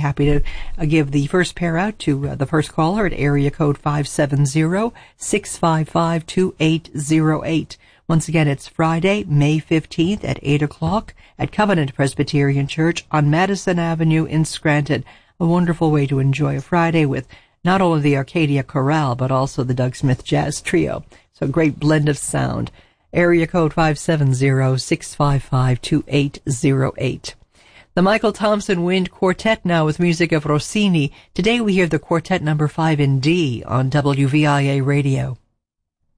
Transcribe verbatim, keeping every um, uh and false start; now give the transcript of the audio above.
happy to uh, give the first pair out to uh, the first caller at area code five seven zero, six five five, two eight zero eight. Once again, it's Friday, May fifteenth at eight o'clock at Covenant Presbyterian Church on Madison Avenue in Scranton. A wonderful way to enjoy a Friday with not only the Arcadia Chorale, but also the Doug Smith Jazz Trio. So a great blend of sound. Area code five seven zero, six five five, two eight zero eight. The Michael Thompson Wind Quartet now with music of Rossini. Today we hear the quartet number five in D on W V I A Radio.